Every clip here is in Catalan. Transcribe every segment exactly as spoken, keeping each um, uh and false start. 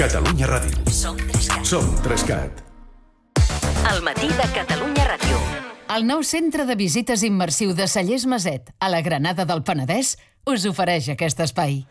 Catalunya Ràdio. Som Trescat. Som Trescat. El matí de Catalunya Ràdio. El nou centre de visites immersiu de Cellers Maset, a la Granada del Penedès, us ofereix aquest espai.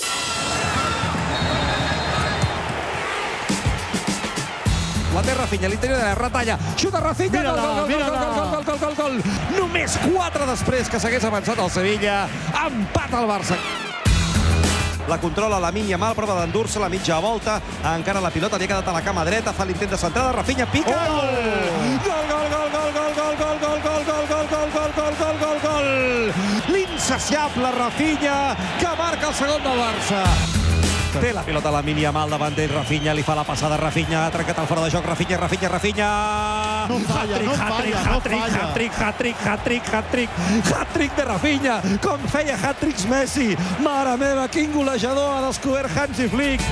La té Rafinha, l'interior de la retalla, xuta Rafinha, gol, gol, gol, gol, gol, gol, gol, gol, només quatre després que s'hagués avançat el Sevilla, empat al Barça. La controla Lamine Yamal, prova d'endur-se la mitja volta, encara la pilota li ha quedat a la cama dreta, fa l'intent de centrada, Rafinha pica, gol! Gol, gol, gol, gol, gol, gol, gol, gol, gol, gol, gol, gol, gol, gol, gol, gol, gol! L'insaciable Rafinha, que marca el segon del Barça. Té la pilota Lamine Yamal davant d'ell, Rafinha, li fa la passada, Rafinha, ha trencat el fora de joc, Rafinha, Rafinha, Rafinha... No falla, no falla, no falla. Hat-trick, hat-trick, hat-trick, hat-trick, hat-trick de Rafinha, com feia hat-tricks Messi. Mare meva, quin golejador ha descobert Hansi Flick.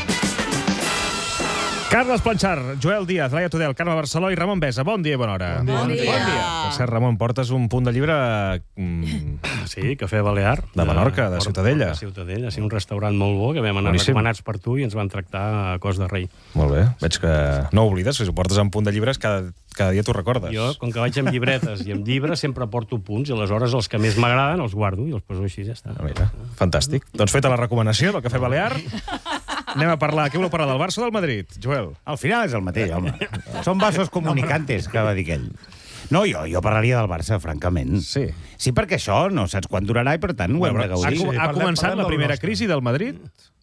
Carles Planchar, Joel Díaz, Laia Tudel, Carme Barceló i Ramon Besa. Bon dia i bona hora. Bon dia. Bon dia. Bon dia. Per cert, Ramon, portes un punt de llibre... Mm, sí, Cafè Balear. De Menorca, de Ciutadella. De Ciutadella, sí, un restaurant molt bo que vam anar Boníssim. recomanats per tu i ens van tractar a cos de rei. Molt bé, veig que no oblides, que si ho portes en punt de llibres cada, cada dia t'ho recordes. Jo, com que vaig amb llibretes i amb llibres, sempre porto punts i aleshores els que més m'agraden els guardo i els poso així, ja està. Ah, mira, fantàstic. Doncs feta la recomanació del Cafè Balear, anem a parlar. Què voleu parlar, del Barça o del Madrid, Joel? Al final és el mateix, home. Són vasos comunicantes, que va dir aquell. No, jo, jo parlaria del Barça, francament. Sí. Sí, perquè això no saps quan durarà i, per tant, ho hem de Ha, gaudir. com- ha parlem- començat parlem la del primera nostre. crisi del Madrid?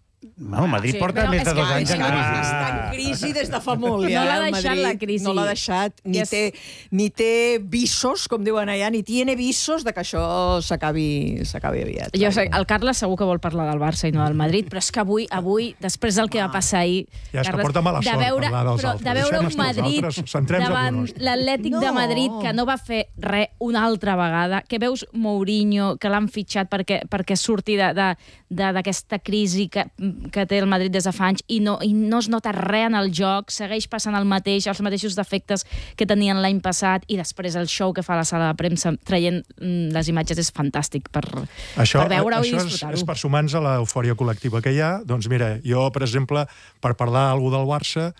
No, el Madrid Sí, porta però més de és dos que- anys és en que- crisi. és Està en crisi des de fa molt, ja. No l'ha el deixat Madrid. la crisi. No l'ha deixat, ni, I és- té, ni té visos, com diuen allà, ni tiene visos de que això s'acabi s'acabi aviat. Jo sé, el Carles segur que vol parlar del Barça i no del Madrid, però és que avui, avui després del que va passar ahir... Ja és que Carles, porta mala de sort veure, parlar dels però altres. de veure Deixem un estar els Madrid altres, centrem-nos en davant el nostre. l'Atlètic No. de Madrid, que no va fer res una altra vegada, que veus Mourinho, que l'han fitxat perquè, perquè surti d'aquesta crisi que, que té el Madrid des de fa anys i no, i no es nota res en el joc, segueix passant el mateix, els mateixos defectes que tenien l'any passat, i després el show que fa a la sala de premsa traient mm, les imatges és fantàstic per, Això, per veure-ho i això és, disfrutar-ho. és per sumar-nos a l'eufòria col·lectiva que hi ha. Doncs mira, jo, per exemple, per parlar alguna del Barça,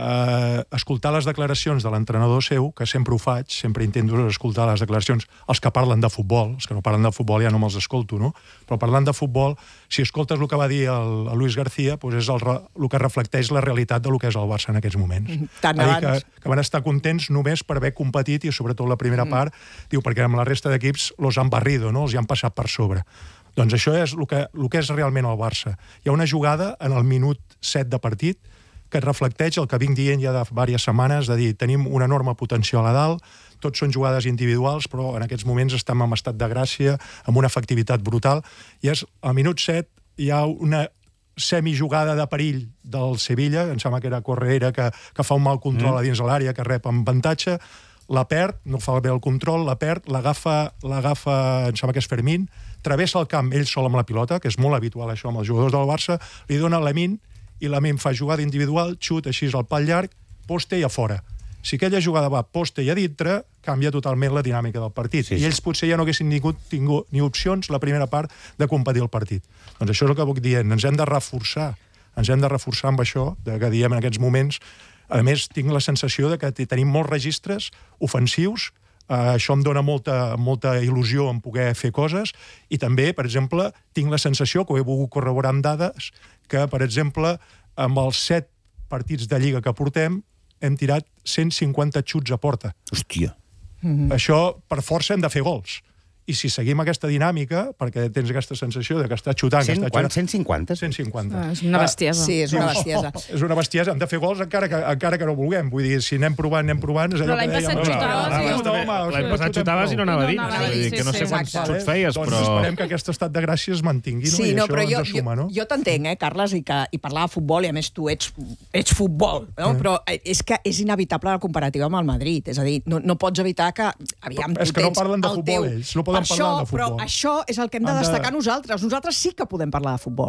eh, escoltar les declaracions de l'entrenador seu, que sempre ho faig, sempre intento escoltar les declaracions, els que parlen de futbol, els que no parlen de futbol ja no me'ls escolto, no? Però parlant de futbol, si escoltes el que va dir el, el Luis García, doncs és el, re- el que reflecteix la realitat del que és el Barça en aquests moments. Tant Va dir abans. que, que van estar contents només per haver competit, i sobretot la primera mm. part, diu, perquè amb la resta d'equips los han barrido, no? Els hi han passat per sobre. Doncs això és el que, el que és realment el Barça. Hi ha una jugada en el minut set de partit que et reflecteix el que vinc dient ja de diverses setmanes, de dir, tenim un enorme potencial a dalt, tots són jugades individuals, però en aquests moments estem en estat de gràcia, amb una efectivitat brutal, i és, al minut set hi ha una semijugada de perill del Sevilla, em sembla que era Correera, que, que fa un mal control mm. a dins de l'àrea, que rep amb avantatge, la perd, no fa bé el control, la perd, l'agafa, l'agafa, em sembla que és Fermín, travessa el camp ell sol amb la pilota, que és molt habitual això amb els jugadors del Barça, li dona Lamine, i Lamine fa jugada individual, xut així al pal llarg, poste i a fora. Si aquella jugada va poste i a dintre, canvia totalment la dinàmica del partit. Sí, I sí. ells potser ja no haguessin tingut, tingut ni opcions la primera part de competir el partit. Doncs això és el que vull dir, ens hem de reforçar, ens hem de reforçar amb això, de que diem en aquests moments. A més, tinc la sensació de que tenim molts registres ofensius, uh, això em dona molta, molta il·lusió en poder fer coses, i també, per exemple, tinc la sensació, que ho he volgut corroborar amb dades, que, per exemple, amb els set partits de Lliga que portem, hem tirat cent cinquanta xuts a porta. Hòstia. Mm-hmm. Això, per força, hem de fer gols. I si seguim aquesta dinàmica, perquè tens aquesta sensació de que està xutant... cent, que està quan, xutant, cent cinquanta? cent cinquanta. Ah, és una bestiesa. Sí, és una bestiesa. No, és una bestiesa. Hem de fer gols encara que, encara que no vulguem. Vull dir, si anem provant, anem provant... És allò Però l'any que dèiem, passat no, xutaves, no, i- no, no, home, L'any passat xutaves i no anava I no dins. anava Vull dir dins, que no sí, sé sí, quants exacte. xuts feies, doncs però... esperem que aquest estat de gràcia es mantingui, no? Sí, I no, això però jo, ens suma, jo, no? jo t'entenc, eh, Carles, i, que, i parlar de futbol, i a més tu ets, ets futbol, no? Mm. Però és que és inevitable la comparativa amb el Madrid. És a dir, no, no pots evitar que... Aviam, Però és tu que no tens parlen de el futbol, teu... ells, no poden Per parlar això, de futbol. Però això és el que hem de Han de- destacar nosaltres. Nosaltres sí que podem parlar de futbol.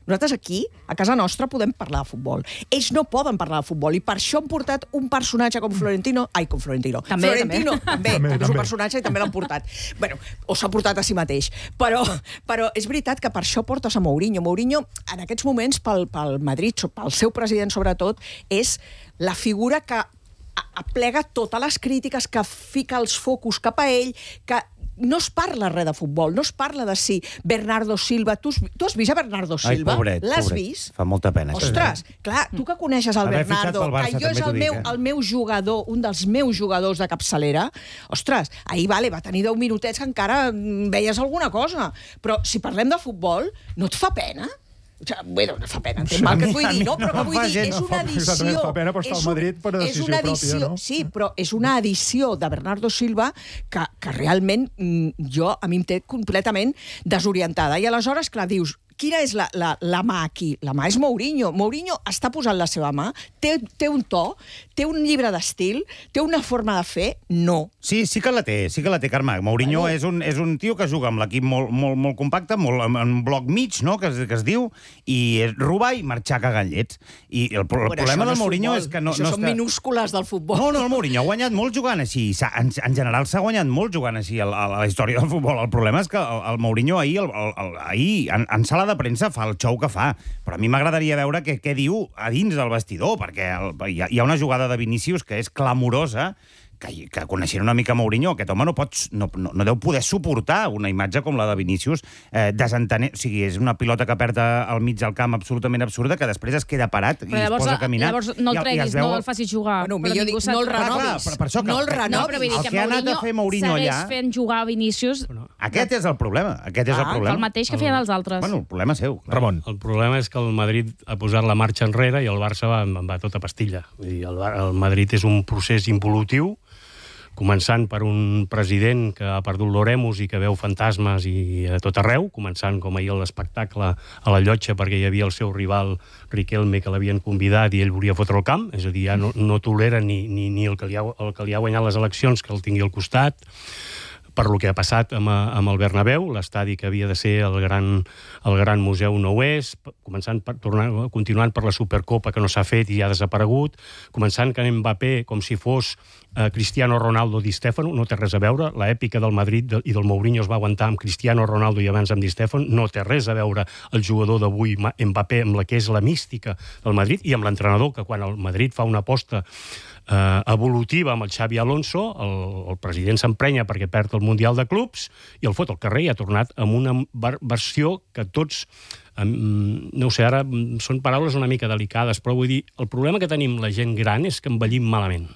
Nosaltres aquí, a casa nostra, podem parlar de futbol. Ells no poden parlar de futbol i per això han portat un personatge com Florentino... Ai, com Florentino. També, Florentino, també, també, també, també és un també. personatge i també l'han portat. Bueno, o s'ha portat a si mateix. Però, però és veritat que per això portes a Mourinho. Mourinho, en aquests moments, pel, pel Madrid, pel seu president sobretot, és la figura que aplega totes les crítiques, que fica els focus cap a ell, que no es parla res de futbol, no es parla de si Bernardo Silva... Tu, has- tu has vist a Bernardo Ai, Silva? pobret, L'has pobret. vist? Fa molta pena. això. Ostres, clar, tu que coneixes el Haver fitxat Bernardo, pel Barça, que jo és també el t'ho meu, dic, eh? el meu jugador, un dels meus jugadors de capçalera, ostres, ahir vale, va tenir deu minutets que encara mm, veies alguna cosa. Però si parlem de futbol, no et fa pena? O sigui, bueno, no fa pena, entenc mal que et vull A mi- dir, no, a mi però no que vull em fa dir, gens, és no una fa- edició... exactament, fa pena, però està és al un- Madrid per és decisió una pròpia, edició, no? Sí, però és una edició de Bernardo Silva que, que realment mm, jo, a mi em té completament desorientada. I aleshores, clar, dius, quina és la, la, la mà aquí? La mà és Mourinho. Mourinho està posant la seva mà, té, té un to, té un llibre d'estil, té una forma de fer? No. Sí, sí que la té, sí que la té, Carme. Mourinho Bueno. és, un, és un tio que juga amb l'equip molt, molt, molt compacte, molt, en un bloc mig, no?, que es, que es diu, i és robar i marxar cagant llets. I el, el Però problema això no del Mourinho futbol. és que no, Això no són està... minúscules del futbol. No, no, el Mourinho ha guanyat molt jugant així. S'ha- En, en general s'ha guanyat molt jugant així a, a, a la història del futbol. El problema és que el, el Mourinho ahir, el, el, el, ahir en, en sala de premsa fa el xou que fa. Però a mi m'agradaria veure què, què diu a dins del vestidor, perquè el, hi, ha, hi ha una jugada de Vinícius que és clamorosa, que, que coneixent una mica Mourinho, aquest home no, pots, no, no, no deu poder suportar una imatge com la de Vinícius eh, desentenent. O sigui, és una pilota que perd al mig del camp absolutament absurda, que després es queda parat i Però es llavors, posa a caminar. llavors no el I- i treguis, es veu- no el facis jugar. Bueno, però millor ningú dic, sap- no el Clar, clar, renovis. però per això que- no el que- renovis. No, però vull dir El que, que ha anat a Mourinho fer Mourinho segueix allà- fent jugar a Vinícius Aquest és el problema. Aquest és el Ah, problema. el mateix que feien els altres. Bueno, el problema és seu. Ramon. El problema és que el Madrid ha posat la marxa enrere i el Barça va, va tota pastilla. Vull dir, el, Bar- el Madrid és un procés involutiu, començant per un president que ha perdut l'oremus i que veu fantasmes i a tot arreu, començant com ahir l'espectacle a la Llotja perquè hi havia el seu rival Riquelme que l'havien convidat i ell volia fotre el camp, és a dir, ja no, no tolera ni, ni, ni el, que li ha, el que li ha guanyat les eleccions que el tingui al costat, per lo que ha passat amb, amb el Bernabéu, l'estadi que havia de ser el gran, el gran museu no ho és, començant per, tornar, continuant per la Supercopa que no s'ha fet i ha desaparegut, començant que Mbappé com si fos eh, Cristiano Ronaldo Di Stefano, no té res a veure, l'èpica del Madrid i del Mourinho es va aguantar amb Cristiano Ronaldo i abans amb Di Stefano, no té res a veure el jugador d'avui, Mbappé, amb la que és la mística del Madrid i amb l'entrenador, que quan el Madrid fa una aposta eh, evolutiva amb el Xavi Alonso, el, el president s'emprenya perquè perd el Mundial de Clubs i el fot al carrer i ha tornat amb una versió que tots, eh, no ho sé, ara són paraules una mica delicades, però vull dir, el problema que tenim la gent gran és que envellim malament.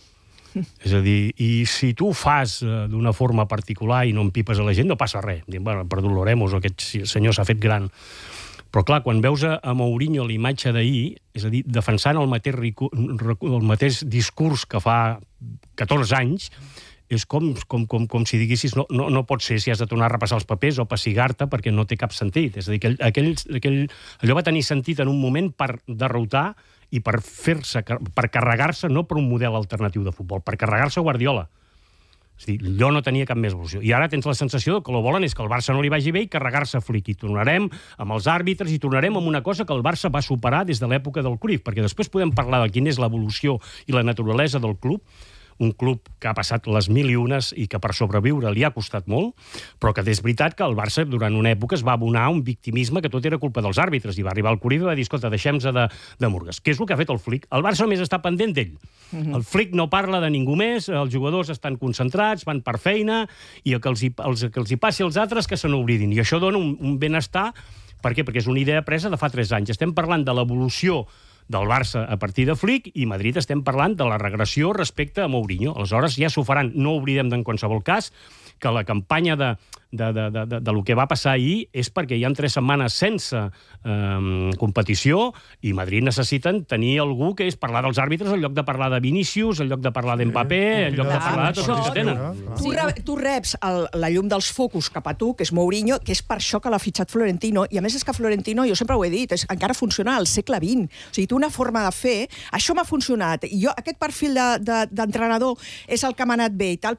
És a dir, i si tu ho fas eh, d'una forma particular i no empipes a la gent, no passa res. Dic, bueno, ha perdut l'oremus o aquest senyor s'ha fet gran. Però, clar, quan veus a, a Mourinho l'imatge d'ahir, és a dir, defensant el mateix, ricu, el mateix discurs que fa catorze anys, és com, com, com, com si diguessis no, no, no pot ser si has de tornar a repassar els papers o pessigar-te perquè no té cap sentit. És a dir, que aquell, aquell, allò va tenir sentit en un moment per derrotar i per fer-se, per carregar-se, no per un model alternatiu de futbol, per carregar-se Guardiola. És a dir, allò no tenia cap més evolució. I ara tens la sensació que el que volen és que el Barça no li vagi bé i carregar-se Flick. I tornarem amb els àrbitres i tornarem amb una cosa que el Barça va superar des de l'època del Cruyff, perquè després podem parlar de quina és l'evolució i la naturalesa del club, un club que ha passat les mil i unes i que per sobreviure li ha costat molt, però que és veritat que el Barça durant una època es va abonar un victimisme que tot era culpa dels àrbitres, i va arribar el Cruyff i va dir, escolta, deixem-se de, de murgues. Què és el que ha fet el Flick? El Barça només està pendent d'ell. Uh-huh. El Flick no parla de ningú més, els jugadors estan concentrats, van per feina, i el que els hi, els, que els hi passi als altres que se n'oblidin. I això dona un, un benestar. Per què? Perquè és una idea presa de fa tres anys. Estem parlant de l'evolució del Barça a partir de Flick, i Madrid estem parlant de la regressió respecte a Mourinho. Aleshores ja s'ho faran. No oblidem en qualsevol cas que la campanya de, de, de, de, de, de lo que va passar ahir és perquè hi ha tres setmanes sense eh, competició i Madrid necessiten tenir algú que és parlar dels àrbitres en lloc de parlar de Vinícius, en lloc de parlar d'Mbappé, en lloc de parlar de tots els que tenen. Tu, re, tu reps el, la llum dels focus cap a tu, que és Mourinho, que és per això que l'ha fitxat Florentino, i a més és que Florentino, jo sempre ho he dit, és, encara funciona al segle vint. O sigui, té una forma de fer, això m'ha funcionat, i jo, aquest perfil d'entrenador de, de, és el que m'ha anat bé i tal, però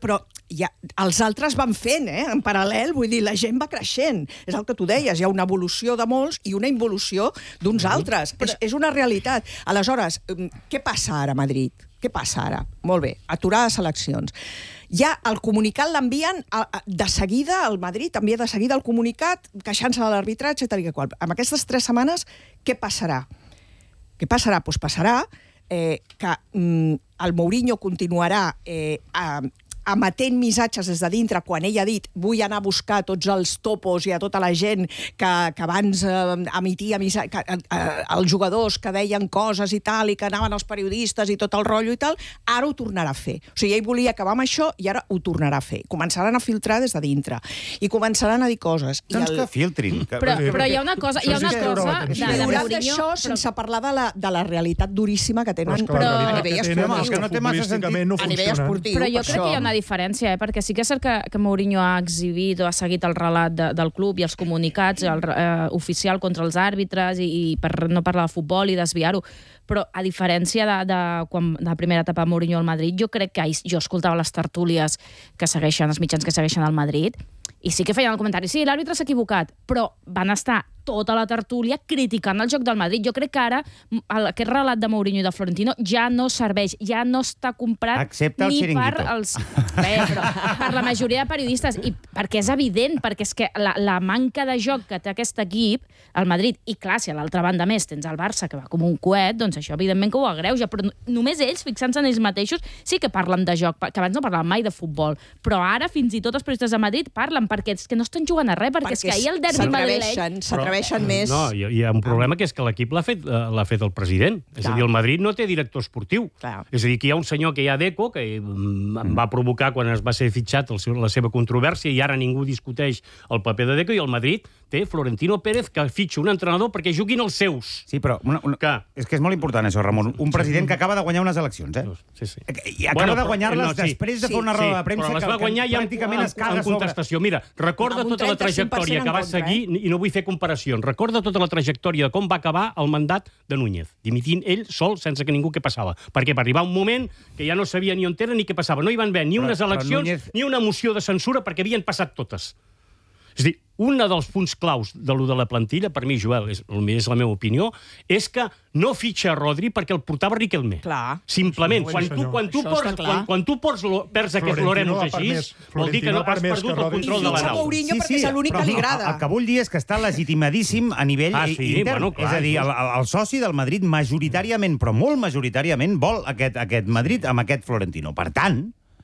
ja, els altres van fent, eh? En paral·lel, vull dir, la gent va creixent. És el que tu deies, hi ha una evolució de molts i una involució d'uns altres. Però... És, és una realitat. Aleshores, què passa ara a Madrid? Què passa ara? Molt bé, aturar les eleccions. Ja el comunicat l'envien de seguida, al Madrid envia de seguida el comunicat, queixant-se de l'arbitratge, tal i que qual. En aquestes tres setmanes, què passarà? Què passarà? Doncs passarà eh, que mm, el Mourinho continuarà eh, a, emetent missatges des de dintre quan ell ha dit vull anar a buscar tots els topos i a tota la gent que, que abans eh, emetia missatges, eh, els jugadors que deien coses i tal, i que anaven els periodistes i tot el rotllo i tal, ara ho tornarà a fer. O sigui, ell volia acabar amb això i ara ho tornarà a fer. Començaran a filtrar des de dintre i començaran a dir coses. Doncs I el... que filtrin. Que... Però, però hi ha una cosa... Hi ha una cosa de, I de viurà Mourinho, d'això però... sense parlar de la, de la realitat duríssima que tenen Però, però, a a nivell tenen, esportiu. que no té massa sentit. No a nivell esportiu. Però jo per crec això. que hi ha una diferència, eh? Perquè sí que és cert que, que Mourinho ha exhibit o ha seguit el relat de, del club i els comunicats el, eh, oficial contra els àrbitres i, i per no parlar de futbol i desviar-ho. Però a diferència de, de, quan, de la primera etapa de Mourinho al Madrid, jo crec que jo escoltava les tertúlies que segueixen, els mitjans que segueixen al Madrid, i sí que feien el comentari, sí, l'àrbitre s'ha equivocat, però van estar tota la tertúlia criticant el joc del Madrid. Jo crec que ara el, aquest relat de Mourinho i de Florentino ja no serveix, ja no està comprat Excepte el ni xiringuito. per els... Bé, però per la majoria de periodistes, i perquè és evident, perquè és que la, la manca de joc que té aquest equip, el Madrid, i clar, si a l'altra banda més tens el Barça, que va com un coet, doncs això evidentment que ho agreuja, però només ells, fixant-se en ells mateixos, sí que parlen de joc, que abans no parlaven mai de futbol, però ara fins i tot els periodistes de Madrid parlen, perquè és que no estan jugant a res, perquè, perquè és que ahir el derbi madrileny... S'atreveixen més... No, hi, hi ha un problema que és que l'equip l'ha fet, uh, l'ha fet el president. Clar. És a dir, el Madrid no té director esportiu. Clar. És a dir, que hi ha un senyor que hi ha Deco, que mm. va provocar quan es va ser fitxat el seu, la seva controvèrsia, i ara ningú discuteix el paper de Deco, i el Madrid té Florentino Pérez, que fitxa un entrenador perquè juguin els seus. Sí, però una, una, que... és que és molt important això, Ramon. Un president que acaba de guanyar unes eleccions, eh? Sí, sí. I acaba bueno, de guanyar-les no, sí. després de fer una roda sí, de premsa però les que, va guanyar que ja pràcticament en, es caga en contestació. Mira, recorda tota la trajectòria que va seguir, eh? i no vull fer comparacions, recorda tota la trajectòria de com va acabar el mandat de Núñez, dimitint ell sol sense que ningú què passava. Perquè va arribar un moment que ja no sabia ni on era ni què passava. No hi van haver ni unes però, eleccions però Núñez... ni una moció de censura perquè havien passat totes. És a dir, un dels punts claus de lo de la plantilla, per mi, Joel, és, és la meva opinió, és que no fitxa Rodri perquè el portava Riquelme. Clar. Simplement, Sí, quan tu, quan tu, Això ports, està clar. quan, quan tu ports lo, perds aquest Loremos així, vol dir que no has perdut el control de la nau. Mourinho perquè és l'únic que li agrada. El que vull dir és que està legitimadíssim a nivell Ah, sí, intern. bueno, clar, és a dir, el, el, el soci del Madrid majoritàriament, però molt majoritàriament, vol aquest, aquest Madrid amb aquest Florentino. Per tant,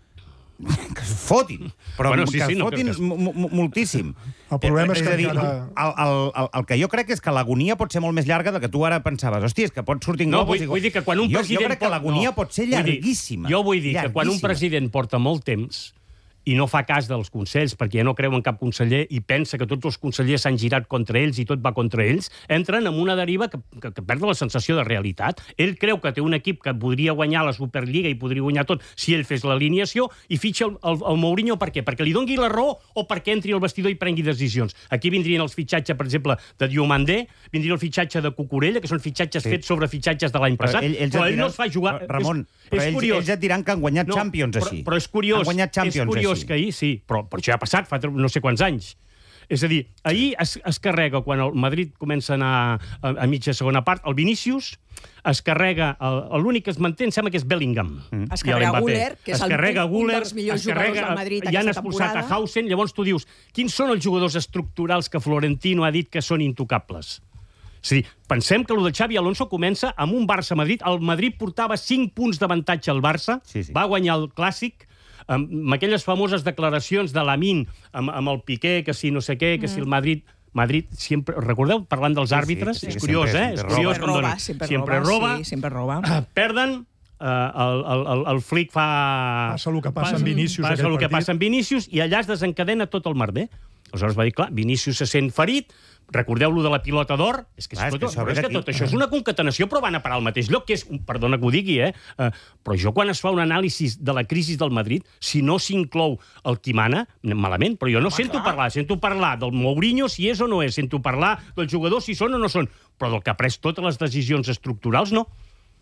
que es fotin, però Bueno, bueno, sí, que sí, es no, fotin que- que- mu- mu- moltíssim. El problema és és que a dir, encara- el, el, el, el que jo crec és que l'agonia pot ser molt més llarga del que tu ara pensaves. Hòstia, és que pot sortir en No, globus... vull, i- vull dir que quan un jo, president... Jo crec que l'agonia pot ser Vull dir, llarguíssima. Jo vull dir que quan un llarguíssima. president porta molt temps i no fa cas dels consells, perquè ja no creu en cap conseller i pensa que tots els consellers s'han girat contra ells i tot va contra ells, entren en una deriva que, que, que perd la sensació de realitat. Ell creu que té un equip que podria guanyar la Superliga i podria guanyar tot si ell fes l'alineació, i fitxa el, el, el Mourinho per què? Perquè li dongui la raó o perquè entri al vestidor i prengui decisions. Aquí vindrien els fitxatges, per exemple, de Diomandé, vindria el fitxatge de Cucurella, que són fitxatges sí. fets sobre fitxatges de l'any passat, Però, ell, ells però et ell diran, no es fa jugar... Ramon, és, però és ells, curiós. ells et diran que han guanyat No, Champions però, així. Però és curiós, Han guanyat Champions és curiós així. que ahir sí, però, però això ja ha passat fa no sé quants anys. És a dir, ahir es, es carrega, quan el Madrid comença a anar a, a mitja segona part, el Vinícius es carrega, l'únic que es manté, em sembla que és Bellingham. Mm. Es carrega Güler, que és el, un, un dels millors jugadors del Madrid ja han aquesta expulsat temporada. a Hausen, llavors tu dius, quins són els jugadors estructurals que Florentino ha dit que són intocables? És a dir, pensem que el de Xavi Alonso comença amb un Barça-Madrid. El Madrid portava cinc punts d'avantatge al Barça, sí, sí. va guanyar el Clàssic, amb aquelles famoses declaracions de Lamine amb, amb el Piqué, que si no sé què, que mm. si el Madrid... Madrid, sempre, recordeu, parlant dels sí, àrbitres? Sí, sí, és curiós, sempre, eh? sempre És curiós sempre com roba, dona. sempre, sempre roba, roba. Sí, sempre roba. Perden, eh, el, el, el, el Flick fa... Passa el que passa amb Vinícius, Passa aquell el que partit. passa amb Vinícius, i allà es desencadena tot el merder. Aleshores va dir, clar, Vinícius se sent ferit, recordeu-lo de la pilota d'or, és que, Clar, és tot, que això però és ve que d'aquí. tot això és una concatenació, però van a parar al mateix lloc, que és, perdona que ho digui, eh? eh però jo quan es fa un anàlisi de la crisi del Madrid, si no s'inclou el qui mana, malament, però jo no sento parlar, sento parlar del Mourinho, si és o no és, sento parlar dels jugadors, si són o no són, però del que ha pres totes les decisions estructurals, no.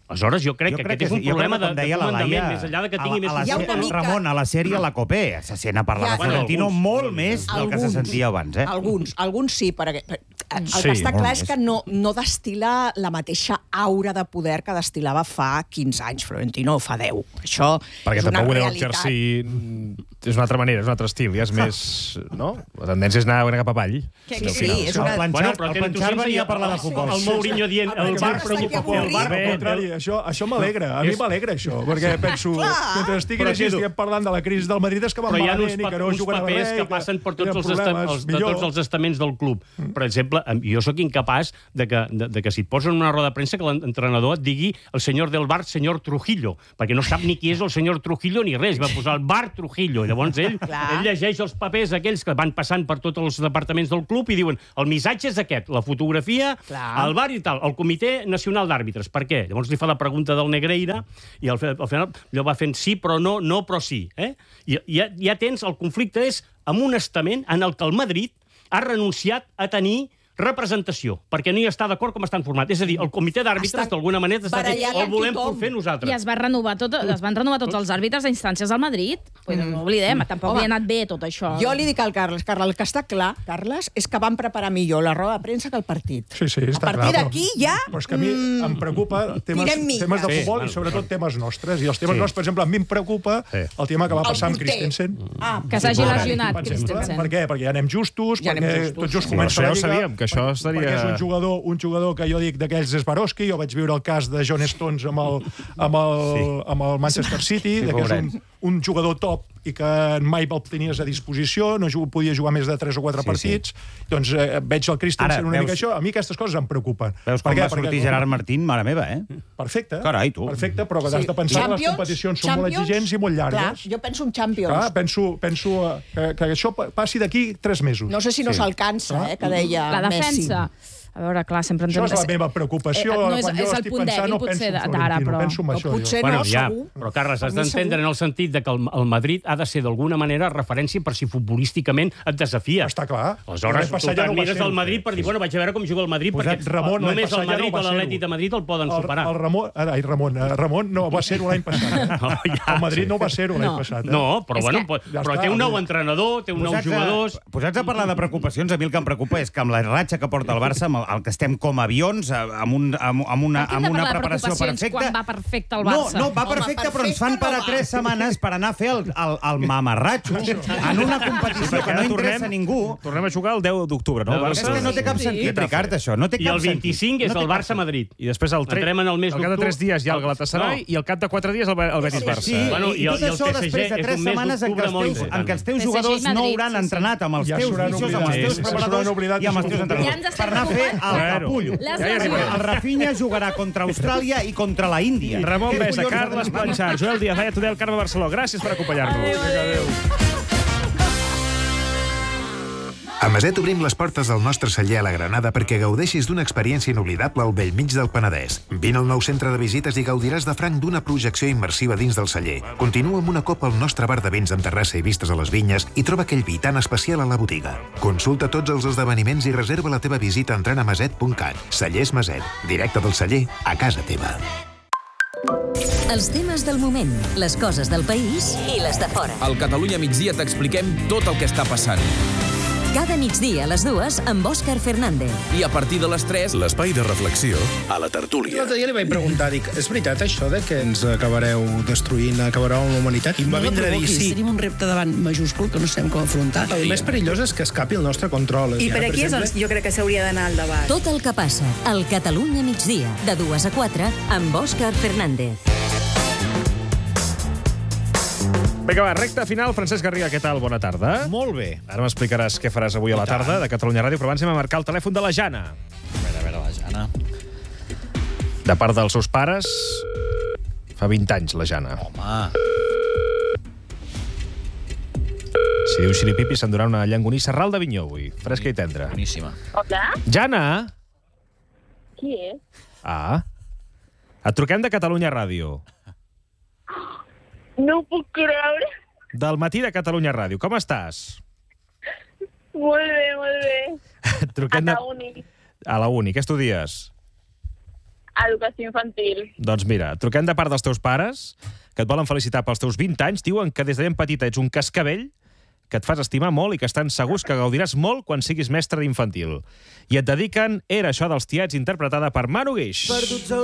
Aleshores, jo crec Jo que crec aquest és que un sí. Jo problema crec que, de, com de deia la comandament, Laia, més enllà de que a tingui la- més... a la Hi ha una sèrie- mica- Ramon, a la sèrie La Copé se sent a parlar Ja, de Florentino alguns. molt més del que se Alguns. sentia abans, eh? Alguns, alguns sí, perquè el Sí, que està molt clar més. és que no, no destil·la la mateixa aura de poder que destil·lava fa quinze anys, Florentino, fa deu. Això Perquè és una tampoc ho deu realitat. exercir... És una altra manera, és un altre estil, ja és més... No? La tendència és anar, anar cap avall. Que, Sí, que al sí, final. és El una... planxar, Bueno, però el tenen planxar tu venia a parlar de sense- futbol. El Mourinho dient... Ah, El perquè bar, està aquí el avorrit. bar, Al contrari, això, això m'alegra. A mi És- m'alegra, això, perquè penso, Clar. mentre estiguin Però, així, Edu, estiguem parlant de la crisi del Madrid, és que van però hi ha uns, malament i pa que no uns juguen a papers res. que passen per tots tenen els, estam problemes, els, de millor. tots els estaments del club. Per exemple, em- jo sóc incapaç de que, de, de que si et posen una roda de premsa que l'entrenador et digui el senyor del bar, senyor Trujillo, perquè no sap ni qui és el senyor Trujillo ni res. Va posar el bar Trujillo. Llavors ell, Clar. ell llegeix els papers aquells que van passant per tots els departaments del club i diuen el missatge és aquest, la fotografia, Clar. el bar i tal, el Comitè Nacional d'Àrbitres. Per què? Llavors li fa la pregunta del Negreira i al, al final allò va fent sí però no, no però sí. Eh? I ja, ja tens, el conflicte és amb un estament en el que el Madrid ha renunciat a tenir representació, perquè no hi està d'acord com estan format. És a dir, el comitè d'àrbitres, Està d'alguna manera, està dient, barallat el amb volem tothom. fer I nosaltres. es, va renovar tot, es van renovar tots els àrbitres d'instàncies al Madrid. Pues no oblidem, tampoc Home, li ha anat bé tot això. Jo li dic al Carles, Carles, el que està clar, Carles, és que van preparar millor la roda de premsa que el partit. Sí, sí, està A partir clar, d'aquí ja... Però és que a mi mm, em preocupa temes, tirem milles. temes de Sí, futbol bueno, i sobretot temes nostres. I els temes Sí. nostres, per exemple, a mi em preocupa Sí. el tema que va El passar amb porter. Christensen. Ah, Que s'hagi Sí, lesionat, per exemple. Christensen. Per què? Perquè ja anem justos, Ja anem perquè justos, tot just sí. comença Però la això ja ho Lliga. sabíem, que això perquè- estaria- Perquè és un jugador, un jugador que jo dic d'aquells Swarovski, jo vaig viure el cas de John Stones amb el, amb el, sí. amb el Manchester City, Sí, de que és pobret. un, un jugador top i que mai el tenies a disposició, no jug- podia jugar més de tres o quatre Sí, partits, doncs eh, veig el Christensen Ara, una veus- mica això. A mi aquestes coses em preocupen. Veus Per com què? va sortir Perquè- Gerard Martín, mare meva, eh? Perfecte. Carai, tu. Perfecte, però que has Sí. de pensar que les Champions, competicions són molt Champions, exigents i molt Clar, llargues. jo penso en Champions. Clar, penso, penso eh, que, que això pa- passi d'aquí tres mesos. No sé si no Sí. s'alcança, eh, que deia La Messi. defensa. A veure, clar, sempre ens Això hem és de la ser- meva preocupació. Eh, no és- Quan jo és el estic punt pensant, dèbil, no potser, penso en d'ara, Florentino, però- penso en No, això. potser jo. no, Bueno, ja, segur. però Carles, Per has mi d'entendre en segur. el sentit de que el, el Madrid ha de ser d'alguna manera referència per si futbolísticament et desafia. Està clar. Aleshores, L'any tu passat ja te'n no va mires ser. el Madrid per dir, bueno, vaig a veure com juga el Madrid, Posat perquè Ramon, l'any només passat el ja Madrid no va o l'Atlètic ser-ho. de Madrid el poden El, superar. el Ramon, ai, Ramon, eh, Ramon no va ser-ho l'any passat. Eh? No, ja, el Madrid sí. no va ser-ho l'any No. passat. Eh? No, però, És bueno, que- pot, Ja però està, té un nou bé. entrenador, té un nous Posats jugadors... A, posats a parlar de preocupacions, a mi el que em preocupa és que amb la ratxa que porta el Barça, amb el, el que estem com avions, eh, amb, un, amb, amb una, Per què hem amb de una parlar de preparació preocupacions perfecta... quan va perfecte el Barça? No, no, va Home, perfecte, però ens perfecte fan parar no va. tres setmanes per anar a fer el, el, el mamarratxo en una competició que no interessa a ningú. Tornem a jugar el deu d'octubre, no? El És Barça. que no té cap Sí. sentit, Ricard, això. No té I cap el vint-i-cinc sentit. és No té el cap Barça-Madrid. I després el tre... Entrem en el mes Al cap de d'octubre. tres dies hi ha el Galatasaray No. i al cap de quatre dies el, Be- el Betis-Barça. Sí, Bueno, i, i el- tot i el això P S G després de és tres un mes setmanes en què d'octubre els molt teus, important. en què els teus P S G jugadors no Madrid, hauran sí, sí. entrenat amb els Ja teus s'hauran fitxos, amb oblidat, els sí, teus sí, sí. preparadors S'hauran oblidat i amb els de teus ser entrenadors. Ja ens estem Per anar a fer preocupant. el Claro. capullo. Les Ja hi arribaré. El Rafinha jugarà contra Austràlia i contra la Índia. Ramon Què Besa, collons Carles ha de- Planxar, Joel Díaz, Laia Tudel, Carme Barceló. Gràcies per acompanyar-nos. Adéu. A Maset obrim les portes del nostre celler a la Granada perquè gaudeixis d'una experiència inoblidable al bell mig del Penedès. Vine al nou centre de visites i gaudiràs de franc d'una projecció immersiva dins del celler. Continua amb una copa al nostre bar de vins amb terrassa i vistes a les vinyes i troba aquell vi tan especial a la botiga. Consulta tots els esdeveniments i reserva la teva visita entrant a maset punt cat. Cellers Maset, directe del celler a casa teva. Els temes del moment, les coses del país i les de fora. Al Catalunya migdia t'expliquem tot el que està passant. Cada migdia a les dues amb Òscar Fernández. I a partir de les tres... L'espai de reflexió a la tertúlia. L'altre dia li vaig preguntar, dic, és veritat això de que ens acabareu destruint, acabareu amb la humanitat? I em va No la vindre a dir provoquis, sí. tenim un repte davant majúscul que no sabem com afrontar. El més perillós és que escapi el nostre control. I per Ara, aquí és on exemple, jo crec que s'hauria d'anar al debat. Tot el que passa al Catalunya migdia, de dues a quatre, amb Òscar Fernández. Vinga, va, recta final. Francesc Garriga, què tal? Bona tarda. Molt bé. Ara m'explicaràs què faràs avui a la tarda de Catalunya Ràdio, però abans anem a marcar el telèfon de la Jana. A veure, a veure, la Jana. De part dels seus pares, fa vint anys, la Jana. Home. Si diu xiripipi, s'endurà una llangonissa ral de vinyó avui. Fresca i tendra. Boníssima. Hola, Jana! qui és? Ah. Et truquem de Catalunya Ràdio. No ho puc creure. Del matí de Catalunya Ràdio. Com estàs? Molt bé, molt bé. Et truquem A de... la uni. A la uni. Què estudies? Educació infantil. Doncs mira, truquem de part dels teus pares, que et volen felicitar pels teus vint anys. Diuen que des de ben petita ets un cascavell, que et fas estimar molt i que estan segurs que gaudiràs molt quan siguis mestre d'infantil. I et dediquen Era això dels tiets, interpretada per Manu Guix.